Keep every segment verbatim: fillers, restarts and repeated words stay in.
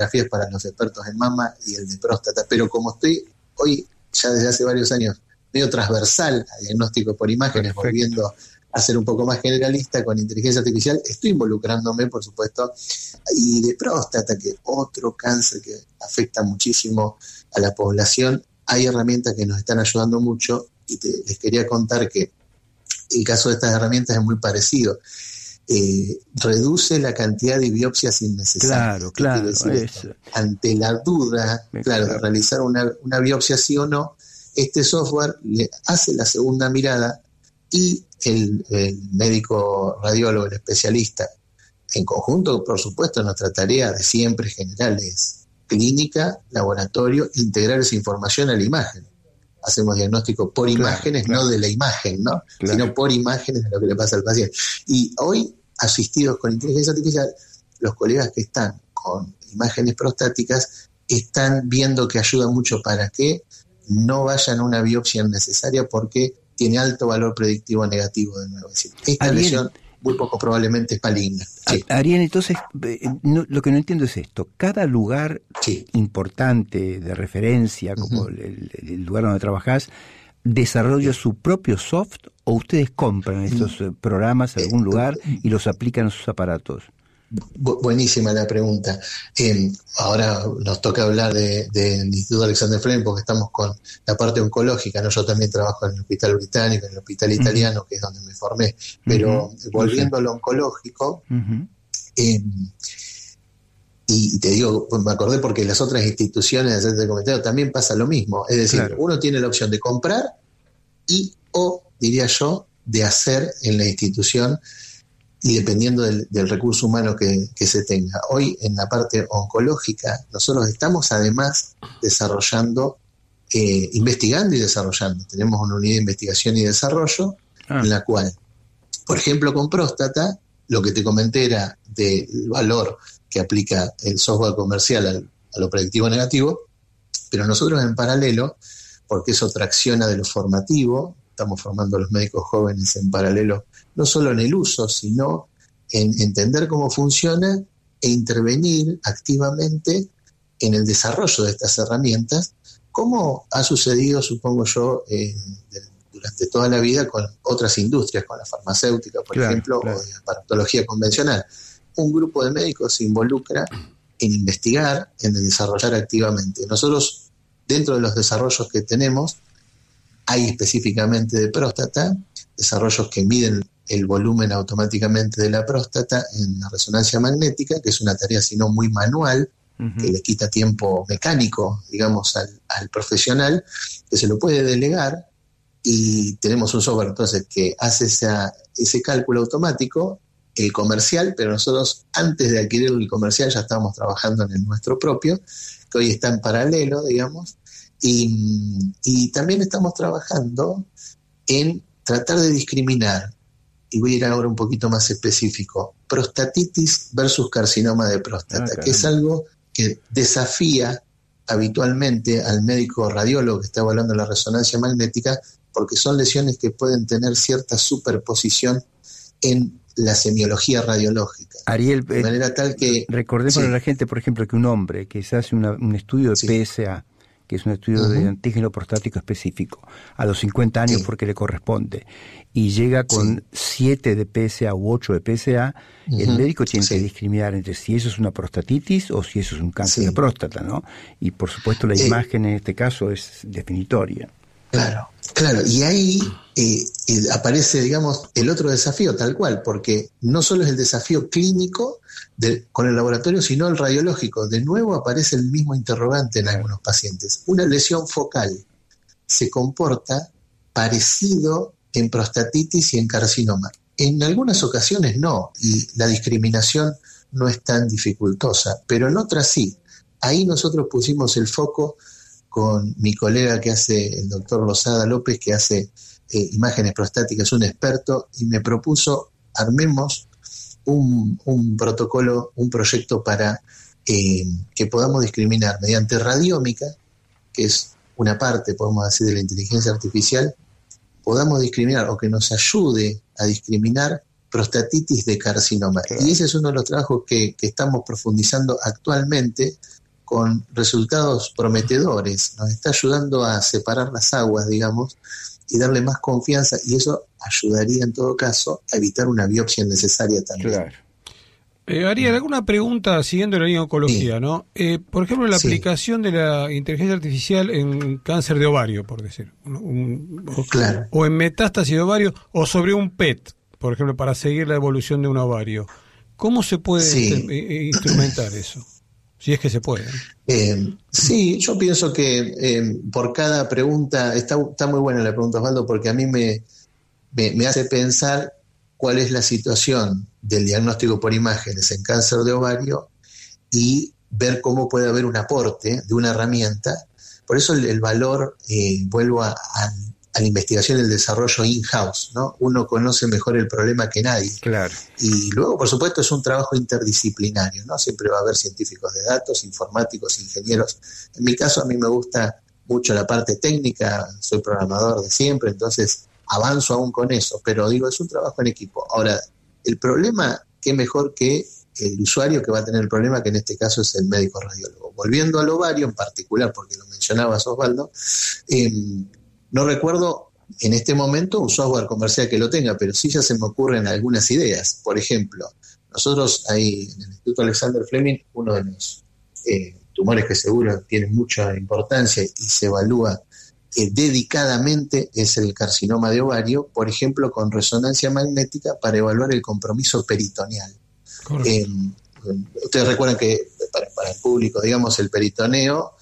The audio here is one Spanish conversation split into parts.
mamografías para los expertos en mama y el de próstata, pero como estoy hoy, ya desde hace varios años, medio transversal a diagnóstico por imágenes, Perfecto. volviendo a ser un poco más generalista con inteligencia artificial, estoy involucrándome, por supuesto, y de próstata, que es otro cáncer que afecta muchísimo a la población. Hay herramientas que nos están ayudando mucho, y te, les quería contar que el caso de estas herramientas es muy parecido. Eh, reduce la cantidad de biopsias innecesarias. Claro, claro. Esto? Ante la duda, Me claro, de claro. realizar una, una biopsia sí o no, este software le hace la segunda mirada y el, el médico radiólogo, el especialista, en conjunto, por supuesto, nuestra tarea de siempre general es clínica, laboratorio, integrar esa información a la imagen. Hacemos diagnóstico por Claro, imágenes, claro. no de la imagen, ¿no? Claro. Sino por imágenes de lo que le pasa al paciente. Y hoy, asistidos con inteligencia artificial, los colegas que están con imágenes prostáticas están viendo que ayuda mucho para que no vayan a una biopsia innecesaria, porque tiene alto valor predictivo negativo de nuevo. Es decir, esta Ariel, lesión muy poco probablemente es maligna. Sí. Ariel, entonces, eh, no, lo que no entiendo es esto. Cada lugar Sí. importante de referencia, como Uh-huh. el, el lugar donde trabajás, ¿desarrolla su propio soft o ustedes compran estos eh, programas en algún lugar y los aplican a sus aparatos? Bu- buenísima la pregunta. Eh, ahora nos toca hablar de, del Instituto Alexander Fleming, porque estamos con la parte oncológica, ¿no? Yo también trabajo en el Hospital Británico, en el Hospital Italiano, uh-huh. que es donde me formé. Pero uh-huh. volviendo a lo oncológico, uh-huh. eh, y te digo, pues me acordé porque las otras instituciones de centro de comentario también pasa lo mismo. Es decir, claro. uno tiene la opción de comprar y o, diría yo, de hacer en la institución, y dependiendo del, del recurso humano que, que se tenga. Hoy, en la parte oncológica, nosotros estamos además desarrollando, eh, investigando y desarrollando. Tenemos una unidad de investigación y desarrollo ah. en la cual, por ejemplo, con próstata, lo que te comenté era del valor que aplica el software comercial al, a lo predictivo negativo, pero nosotros en paralelo, porque eso tracciona de lo formativo, estamos formando a los médicos jóvenes en paralelo, no solo en el uso, sino en entender cómo funciona e intervenir activamente en el desarrollo de estas herramientas, como ha sucedido, supongo yo, eh, de, durante toda la vida con otras industrias, con la farmacéutica, por claro, ejemplo, claro. o de la aparatología convencional. Un grupo de médicos se involucra en investigar, en desarrollar activamente. Nosotros, dentro de los desarrollos que tenemos, hay específicamente de próstata, desarrollos que miden el volumen automáticamente de la próstata en la resonancia magnética, que es una tarea sino muy manual, uh-huh. que le quita tiempo mecánico, digamos, al, al profesional, que se lo puede delegar, y tenemos un software entonces que hace esa, ese cálculo automático, el comercial, pero nosotros antes de adquirir el comercial ya estábamos trabajando en el nuestro propio, que hoy está en paralelo, digamos, y, y también estamos trabajando en tratar de discriminar, y voy a ir ahora un poquito más específico, prostatitis versus carcinoma de próstata, ah, que es algo que desafía habitualmente al médico radiólogo que está evaluando la resonancia magnética, porque son lesiones que pueden tener cierta superposición en la semiología radiológica. Ariel, de manera tal que... Recordemos sí. a la gente, por ejemplo, que un hombre que se hace una, un estudio de sí. P S A, que es un estudio uh-huh. de antígeno prostático específico, a los cincuenta años sí. porque le corresponde, y llega con siete sí. de P S A u ocho de P S A, uh-huh. el médico tiene sí. que discriminar entre si eso es una prostatitis o si eso es un cáncer sí. de próstata, ¿no? Y por supuesto la eh, imagen en este caso es definitoria. Claro, claro, y ahí eh, eh, aparece, digamos, el otro desafío, tal cual, porque no solo es el desafío clínico de, con el laboratorio, sino el radiológico. De nuevo aparece el mismo interrogante en algunos pacientes. Una lesión focal se comporta parecido en prostatitis y en carcinoma. En algunas ocasiones no, y la discriminación no es tan dificultosa, pero en otras sí. Ahí nosotros pusimos el foco con mi colega que hace, el doctor Lozada López, que hace eh, imágenes prostáticas, un experto, y me propuso, armemos un, un protocolo, un proyecto para eh, que podamos discriminar mediante radiómica, que es una parte, podemos decir, de la inteligencia artificial, podamos discriminar o que nos ayude a discriminar prostatitis de carcinoma. Claro. Y ese es uno de los trabajos que, que estamos profundizando actualmente con resultados prometedores. Nos está ayudando a separar las aguas, digamos, y darle más confianza, y eso ayudaría en todo caso a evitar una biopsia innecesaria también. Claro. Eh, Ariel, alguna pregunta siguiendo la línea de oncología, sí. ¿no? Eh, por ejemplo, la sí. aplicación de la inteligencia artificial en cáncer de ovario, por decir, un, un, o, claro. o en metástasis de ovario, o sobre un P E T, por ejemplo, para seguir la evolución de un ovario. ¿Cómo se puede sí. este, instrumentar eso? Si es que se puede. Eh, sí, yo pienso que eh, por cada pregunta, está, está muy buena la pregunta, Osvaldo, porque a mí me, me, me hace pensar cuál es la situación del diagnóstico por imágenes en cáncer de ovario y ver cómo puede haber un aporte de una herramienta. Por eso el, el valor, eh, vuelvo a, a, a la investigación y el desarrollo in-house, ¿no? Uno conoce mejor el problema que nadie. Claro. Y luego, por supuesto, es un trabajo interdisciplinario, ¿no? Siempre va a haber científicos de datos, informáticos, ingenieros. En mi caso, a mí me gusta mucho la parte técnica, soy programador de siempre, entonces avanzo aún con eso, pero digo, es un trabajo en equipo. Ahora, el problema, qué mejor que el usuario que va a tener el problema, que en este caso es el médico radiólogo. Volviendo al ovario en particular, porque lo mencionabas, Osvaldo, eh, no recuerdo en este momento un software comercial que lo tenga, pero sí ya se me ocurren algunas ideas. Por ejemplo, nosotros ahí en el Instituto Alexander Fleming, uno de los eh, tumores que seguro tiene mucha importancia y se evalúa eh, dedicadamente es el carcinoma de ovario, por ejemplo, con resonancia magnética para evaluar el compromiso peritoneal. Eh, ustedes recuerdan que para, para el público, digamos, el peritoneo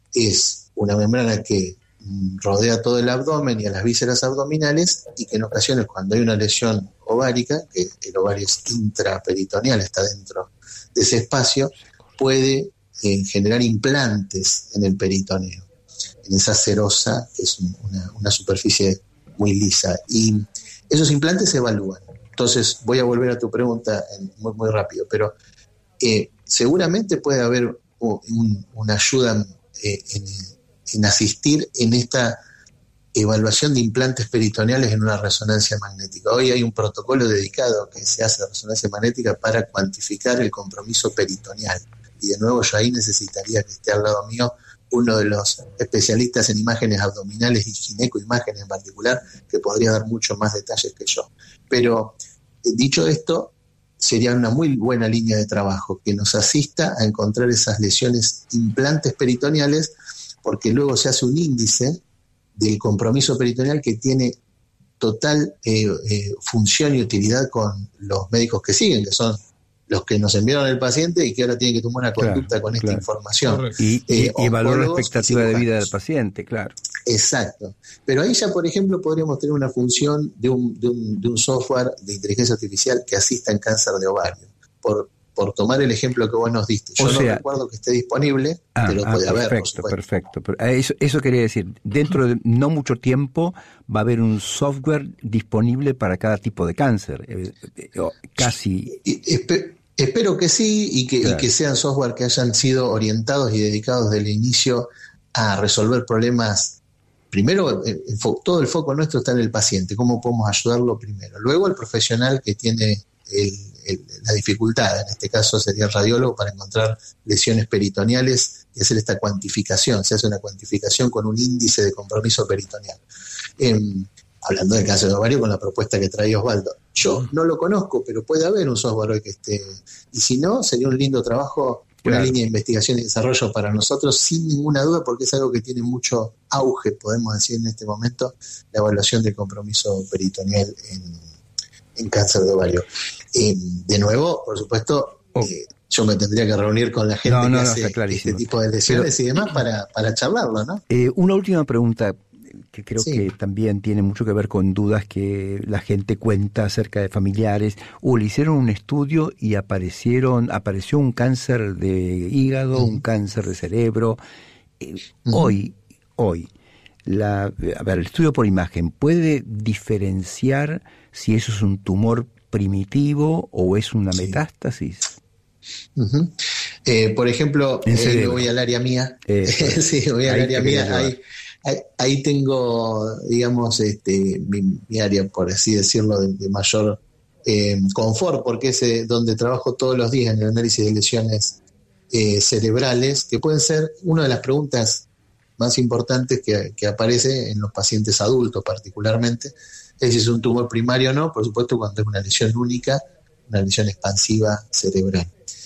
es una membrana que rodea todo el abdomen y a las vísceras abdominales, y que en ocasiones cuando hay una lesión ovárica, que el ovario es intraperitoneal, está dentro de ese espacio, puede eh, generar implantes en el peritoneo, en esa serosa, que es una, una superficie muy lisa, y esos implantes se evalúan. Entonces voy a volver a tu pregunta en, muy, muy rápido, pero eh, seguramente puede haber un, una ayuda eh, en en asistir en esta evaluación de implantes peritoneales en una resonancia magnética. Hoy hay un protocolo dedicado que se hace de resonancia magnética para cuantificar el compromiso peritoneal. Y de nuevo yo ahí necesitaría que esté al lado mío uno de los especialistas en imágenes abdominales y ginecoimágenes en particular, que podría dar mucho más detalles que yo. Pero eh, dicho esto, sería una muy buena línea de trabajo que nos asista a encontrar esas lesiones, implantes peritoneales, porque luego se hace un índice del compromiso peritoneal que tiene total eh, eh, función y utilidad con los médicos que siguen, que son los que nos enviaron el paciente y que ahora tienen que tomar una conducta claro, con esta claro. información. Y, eh, y evaluar la expectativa de vida del paciente, claro. Exacto. Pero ahí ya, por ejemplo, podríamos tener una función de un, de un, de un software de inteligencia artificial que asista en cáncer de ovario, por por tomar el ejemplo que vos nos diste. Yo o sea, no recuerdo que esté disponible, ah, pero puede ah, haber, por supuesto. Perfecto, perfecto. Eso, eso quería decir, dentro de no mucho tiempo va a haber un software disponible para cada tipo de cáncer, eh, eh, casi... Y, espe- espero que sí, y que, claro. y que sean software que hayan sido orientados y dedicados desde el inicio a resolver problemas. Primero, el, el fo- todo el foco nuestro está en el paciente, cómo podemos ayudarlo primero. Luego el profesional que tiene el El, la dificultad, en este caso sería el radiólogo, para encontrar lesiones peritoneales y hacer esta cuantificación. Se hace una cuantificación con un índice de compromiso peritoneal. Eh, hablando del cáncer de ovario, con la propuesta que trae Osvaldo. Yo no lo conozco, pero puede haber un software hoy que esté. Y si no, sería un lindo trabajo, una claro. línea de investigación y desarrollo para nosotros, sin ninguna duda, porque es algo que tiene mucho auge, podemos decir en este momento, la evaluación del compromiso peritoneal en en cáncer de ovario. Eh, de nuevo, por supuesto, oh. eh, yo me tendría que reunir con la gente no, no, que no, hace este tipo de lesiones Pero, y demás para, para charlarlo, ¿no? Eh, una última pregunta que creo sí. que también tiene mucho que ver con dudas que la gente cuenta acerca de familiares, o le hicieron un estudio y aparecieron apareció un cáncer de hígado, uh-huh. un cáncer de cerebro. Eh, uh-huh. Hoy, hoy, la, a ver, el estudio por imagen puede diferenciar si eso es un tumor primitivo o es una sí. metástasis. Uh-huh. Eh, por ejemplo, eh, voy al área mía. Eh, sí, voy al área mía. Ahí, ahí, ahí tengo, digamos, este, mi, mi área, por así decirlo, de, de mayor eh, confort, porque es eh, donde trabajo todos los días en el análisis de lesiones eh, cerebrales, que pueden ser una de las preguntas más importantes que, que aparece en los pacientes adultos particularmente, es si es un tumor primario o no, por supuesto cuando es una lesión única, una lesión expansiva cerebral.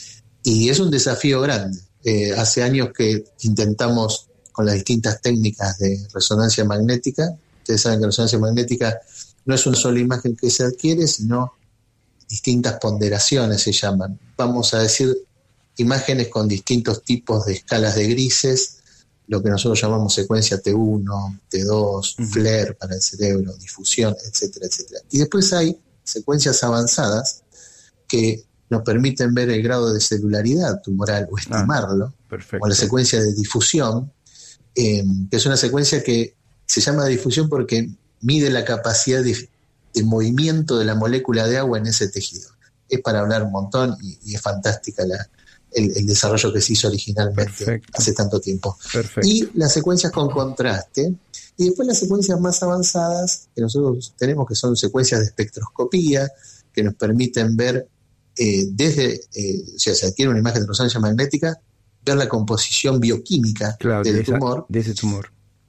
Y es un desafío grande. Eh, hace años que intentamos con las distintas técnicas de resonancia magnética. Ustedes saben que la resonancia magnética no es una sola imagen que se adquiere, sino distintas ponderaciones se llaman. Vamos a decir imágenes con distintos tipos de escalas de grises, lo que nosotros llamamos secuencia T uno, T dos, uh-huh. flare para el cerebro, difusión, etcétera, etcétera. Y después hay secuencias avanzadas que nos permiten ver el grado de celularidad tumoral o estimarlo, ah, o la secuencia de difusión, eh, que es una secuencia que se llama de difusión porque mide la capacidad de, de movimiento de la molécula de agua en ese tejido. Es para hablar un montón y, y es fantástica la, el, el desarrollo que se hizo originalmente Perfecto. hace tanto tiempo. Perfecto. Y las secuencias con contraste, y después las secuencias más avanzadas que nosotros tenemos, que son secuencias de espectroscopía, que nos permiten ver eh, desde, eh, o sea, se adquiere una imagen de resonancia magnética, ver la composición bioquímica claro, del de tumor. Esa, de ese tumor.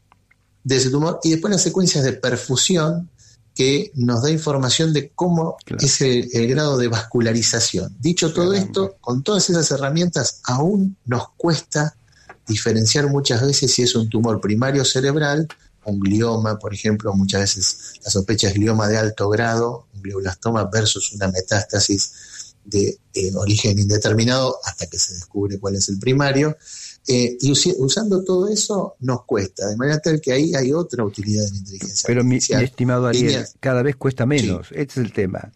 de ese tumor, y después las secuencias de perfusión que nos da información de cómo claro. es el, el grado de vascularización. Dicho todo Caramba. esto, con todas esas herramientas aún nos cuesta diferenciar muchas veces si es un tumor primario cerebral, un glioma, por ejemplo, muchas veces la sospecha es glioma de alto grado, un glioblastoma versus una metástasis de eh, origen indeterminado hasta que se descubre cuál es el primario. Eh, y us- usando todo eso nos cuesta, de manera tal que ahí hay otra utilidad de la inteligencia Pero artificial. mi, mi estimado Ariel, Líneas, cada vez cuesta menos, sí. Este es el tema.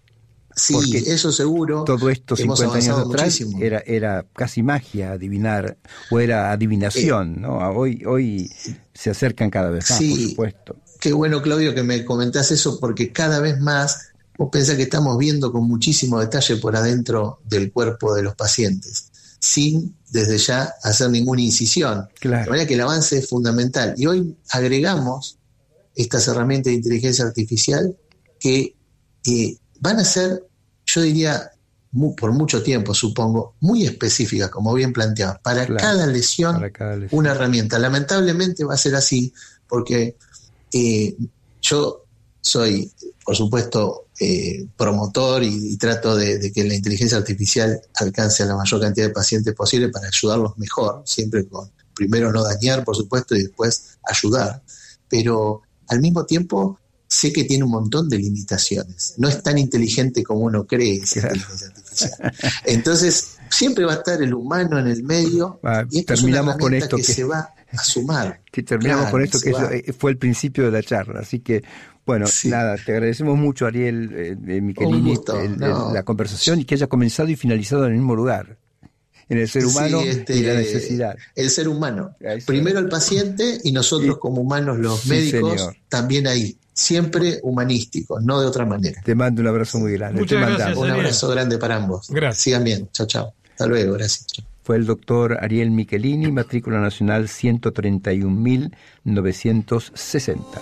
Sí, Porque eso seguro. Todo esto cincuenta años atrás era, era casi magia adivinar, o era adivinación, eh, ¿no? Hoy, hoy se acercan cada vez más, sí, por supuesto. Qué bueno, Claudio, que me comentás eso, porque cada vez más vos pensás que estamos viendo con muchísimo detalle por adentro del cuerpo de los pacientes, sin desde ya hacer ninguna incisión. Claro. De manera que el avance es fundamental. Y hoy agregamos estas herramientas de inteligencia artificial que eh, van a ser, yo diría, muy, por mucho tiempo, supongo, muy específicas, como bien planteabas. Para, claro, cada lesión, para cada lesión, una herramienta. Lamentablemente va a ser así, porque eh, yo soy, por supuesto, Eh, promotor y, y trato de, de que la inteligencia artificial alcance a la mayor cantidad de pacientes posible para ayudarlos mejor, siempre con, primero no dañar, por supuesto, y después ayudar, pero al mismo tiempo sé que tiene un montón de limitaciones, no es tan inteligente como uno cree esa claro. inteligencia artificial. Entonces siempre va a estar el humano en el medio, ah, y esto terminamos es una con esto que, que se va a sumar. Que terminamos claro, con esto que eso fue el principio de la charla, así que bueno, sí. nada, te agradecemos mucho, Ariel eh, Michelini, gusto, el, no. el, la conversación, y que haya comenzado y finalizado en el mismo lugar, en el ser humano sí, este, y la necesidad. El ser humano. Eso. Primero el paciente y nosotros y, como humanos, los sí, médicos, señor. También ahí. Siempre humanísticos, no de otra manera. Te mando un abrazo muy grande. Muchas te gracias, un abrazo grande para ambos. Gracias. Sigan bien. Chao, chao. Hasta luego. Gracias. Chao. Fue el doctor Ariel Michelini, matrícula nacional ciento treinta y un mil novecientos sesenta.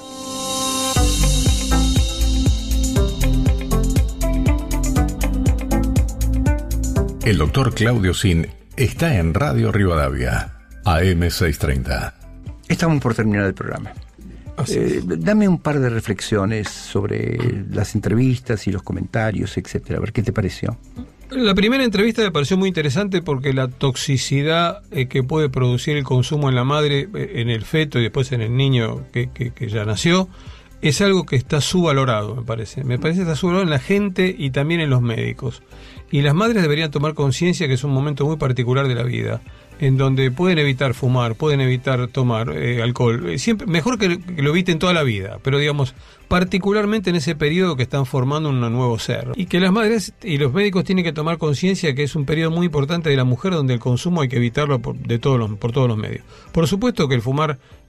El doctor Claudio Sin está en Radio Rivadavia, A M seiscientos treinta. Estamos por terminar el programa. Eh, dame un par de reflexiones sobre las entrevistas y los comentarios, etcétera. A ver qué te pareció. La primera entrevista me pareció muy interesante porque la toxicidad eh, que puede producir el consumo en la madre, eh, en el feto y después en el niño que, que, que ya nació, es algo que está subvalorado, me parece. Me parece que está subvalorado en la gente y también en los médicos. Y las madres deberían tomar conciencia que es un momento muy particular de la vida, en donde pueden evitar fumar, pueden evitar tomar eh, alcohol. Siempre, mejor que, que lo eviten toda la vida, pero digamos, particularmente en ese periodo que están formando un nuevo ser. Y que las madres y los médicos tienen que tomar conciencia que es un periodo muy importante de la mujer donde el consumo hay que evitarlo por, de todos los, por todos los medios. Por supuesto que el fumar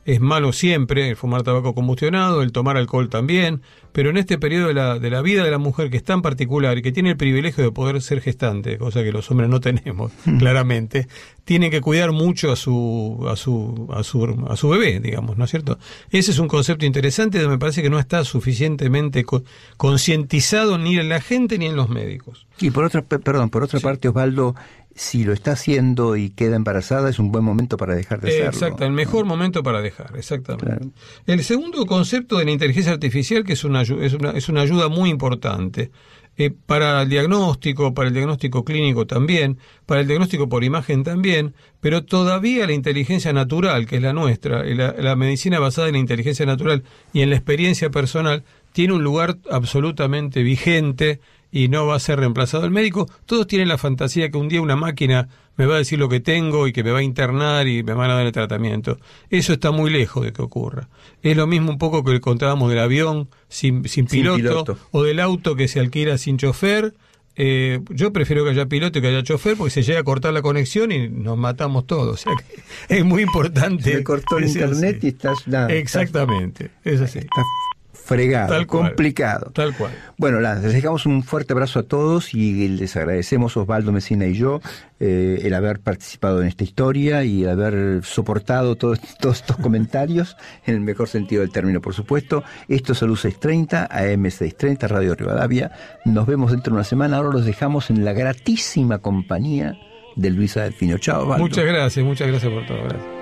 es malo siempre, el fumar tabaco combustionado, el tomar alcohol también, pero en este periodo de la, de la vida de la mujer, que es tan particular y que tiene el privilegio de poder ser gestante, cosa que los hombres no tenemos, mm. claramente, tiene que cuidar mucho a su, a su, a su, a su bebé, digamos, ¿no es cierto? Ese es un concepto interesante donde me parece que no está suficientemente co- concientizado ni en la gente ni en los médicos. Y por otra, perdón, por otra sí. parte, Osvaldo, si lo está haciendo y queda embarazada, es un buen momento para dejar de hacerlo. Exacto, el mejor momento para dejar, exactamente. Claro. El segundo concepto de la inteligencia artificial, que es una, es una, es una ayuda muy importante, eh, para el diagnóstico, para el diagnóstico clínico también, para el diagnóstico por imagen también, pero todavía la inteligencia natural, que es la nuestra, la, la medicina basada en la inteligencia natural y en la experiencia personal, tiene un lugar absolutamente vigente y no va a ser reemplazado el médico. Todos tienen la fantasía que un día una máquina me va a decir lo que tengo y que me va a internar y me van a dar el tratamiento. Eso está muy lejos de que ocurra. Es lo mismo un poco que contábamos del avión sin, sin, piloto, sin piloto o del auto que se alquila sin chofer. Eh, yo prefiero que haya piloto y que haya chofer porque se llega a cortar la conexión y nos matamos todos. O sea que es muy importante. Se me cortó el internet así. Y estás... Nada, exactamente, estás, es así. Estás fregado, tal cual, complicado. Tal cual. Bueno, les dejamos un fuerte abrazo a todos y les agradecemos, Osvaldo Mesina y yo, eh, el haber participado en esta historia y haber soportado todo, todos estos comentarios, en el mejor sentido del término, por supuesto. Esto es Salud seiscientos treinta, A M seiscientos treinta, Radio Rivadavia. Nos vemos dentro de una semana. Ahora los dejamos en la gratísima compañía de Luisa Delfino. Chao, Osvaldo. Muchas gracias, muchas gracias por todo. Gracias.